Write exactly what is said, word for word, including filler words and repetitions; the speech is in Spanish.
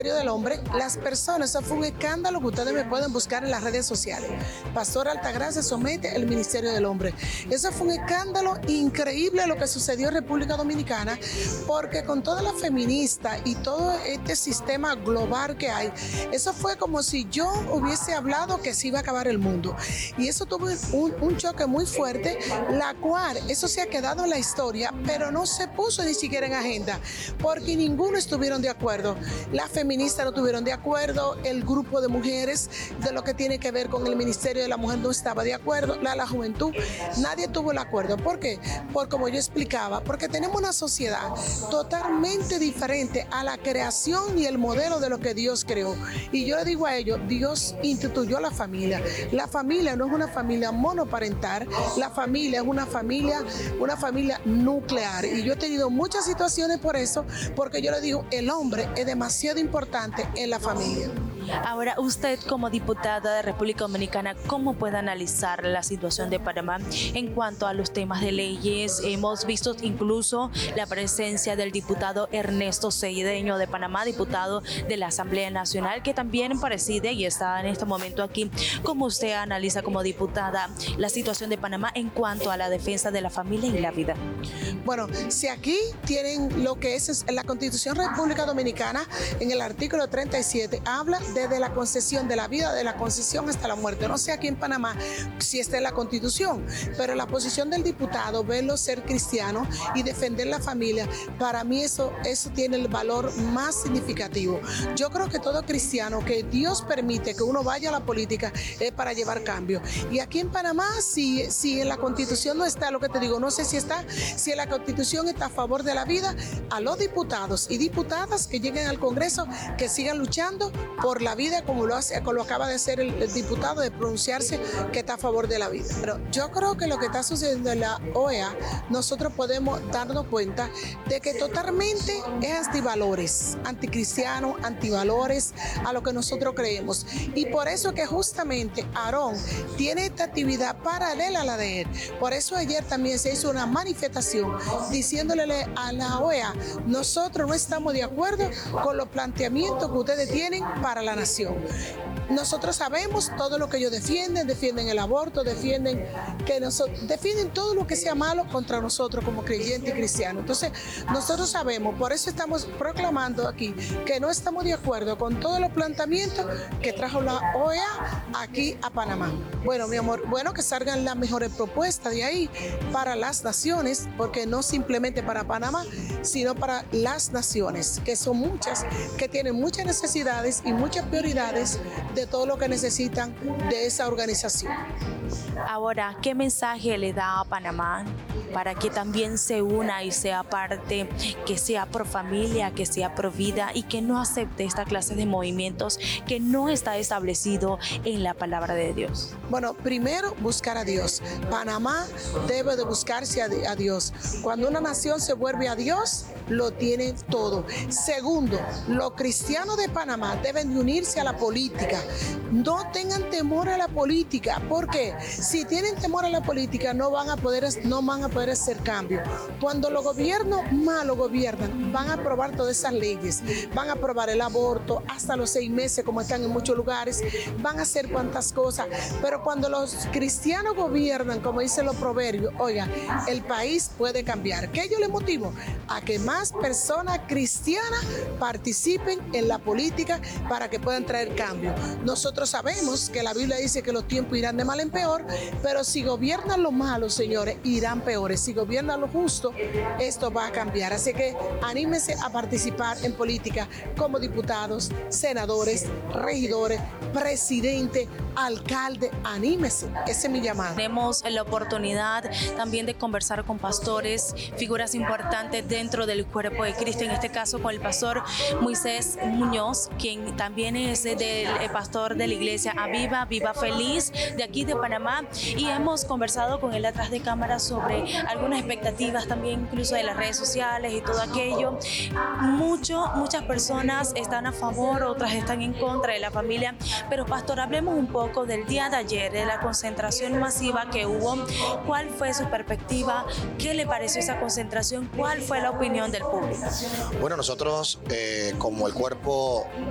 del Hombre, las personas, eso fue un escándalo que ustedes me pueden buscar en las redes sociales. Pastor Altagracia somete el Ministerio del Hombre. Eso fue un escándalo increíble lo que sucedió en República Dominicana, porque con toda la feminista y todo este sistema global que hay, eso fue como si yo hubiese hablado que se iba a acabar el mundo. Y eso tuvo un, un choque muy fuerte, la cual, eso se ha quedado en la historia, pero no se puso ni siquiera en agenda, porque ninguno estuvieron de acuerdo. La feministas no estuvieron de acuerdo, el grupo de mujeres de lo que tiene que ver con el Ministerio de la Mujer no estaba de acuerdo, la, la juventud, nadie tuvo el acuerdo. ¿Por qué? Por como yo explicaba, porque tenemos una sociedad totalmente diferente a la creación y el modelo de lo que Dios creó. Y yo le digo a ellos, Dios instituyó la familia. La familia no es una familia monoparental, la familia es una familia, una familia nuclear. Y yo he tenido muchas situaciones por eso, porque yo le digo, el hombre es demasiado importante en la familia. Ahora, usted como diputada de República Dominicana, ¿cómo puede analizar la situación de Panamá en cuanto a los temas de leyes? Hemos visto incluso la presencia del diputado Ernesto Cedeño de Panamá, diputado de la Asamblea Nacional, que también preside y está en este momento aquí. ¿Cómo usted analiza como diputada la situación de Panamá en cuanto a la defensa de la familia y la vida? Bueno, si aquí tienen lo que es la Constitución República Dominicana, en el artículo treinta y siete, habla desde la concesión de la vida, de la concesión hasta la muerte. No sé aquí en Panamá si está en la Constitución, pero la posición del diputado, verlo ser cristiano y defender la familia, para mí eso, eso tiene el valor más significativo. Yo creo que todo cristiano, que Dios permite que uno vaya a la política, es para llevar cambio. Y aquí en Panamá, si, si en la Constitución no está, lo que te digo, no sé si está, si en la Constitución está a favor de la vida, a los diputados y diputadas que lleguen al Congreso, que sigan luchando por la vida, como lo, hace, como lo acaba de hacer el, el diputado, de pronunciarse que está a favor de la vida. Pero yo creo que lo que está sucediendo en la O E A, nosotros podemos darnos cuenta de que totalmente es antivalores, anticristiano, antivalores a lo que nosotros creemos. Y por eso que justamente Aarón tiene esta actividad paralela a la de él. Por eso ayer también se hizo una manifestación diciéndole a la O E A, nosotros no estamos de acuerdo con los planteamientos que ustedes tienen para la nación. Nosotros sabemos todo lo que ellos defienden, defienden el aborto, defienden que nosotros, defienden todo lo que sea malo contra nosotros como creyentes y cristianos. Entonces, nosotros sabemos, por eso estamos proclamando aquí que no estamos de acuerdo con todos los planteamientos que trajo la O E A aquí a Panamá. Bueno, mi amor, bueno, que salgan las mejores propuestas de ahí para las naciones, porque no simplemente para Panamá, sino para las naciones, que son muchas, que tienen muchas necesidades y muchas prioridades de todo lo que necesitan de esa organización. Ahora, ¿qué mensaje le da a Panamá para que también se una y sea parte, que sea pro familia, que sea pro vida y que no acepte esta clase de movimientos que no está establecido en la palabra de Dios? Bueno, primero buscar a Dios. Panamá debe de buscarse a Dios. Cuando una nación se vuelve a Dios, lo tiene todo. Segundo, los cristianos de Panamá deben de unirse a la política. No tengan temor a la política, porque si tienen temor a la política no van a poder, no van a poder hacer cambio. Cuando los gobiernos malos gobiernan, van a aprobar todas esas leyes, van a aprobar el aborto hasta los seis meses, como están en muchos lugares, van a hacer cuantas cosas, pero cuando los cristianos gobiernan, como dicen los proverbios, oiga, el país puede cambiar. ¿Qué yo les motivo? A que más personas cristianas participen en la política para que puedan traer cambio. Nosotros sabemos que la Biblia dice que los tiempos irán de mal en peor, pero si gobiernan los malos, señores, irán peores. Si gobiernan lo justo, esto va a cambiar. Así que anímense a participar en política como diputados, senadores, regidores, presidente, alcalde. Anímese. Ese es mi llamado. Tenemos la oportunidad también de conversar con pastores, figuras importantes dentro del cuerpo de Cristo, en este caso con el pastor Moisés Muñoz, quien también es del el pastor de la iglesia Aviva, Viva Feliz, de aquí de Panamá, y hemos conversado con él atrás de cámara sobre algunas expectativas también incluso de las redes sociales y todo aquello. Mucho, muchas personas están a favor, otras están en contra de la familia, pero pastor, hablemos un poco del día de ayer, de la concentración masiva que hubo. ¿Cuál fue su perspectiva? ¿Qué le pareció esa concentración? ¿Cuál fue la opinión del público? Bueno, nosotros eh, como el cuerpo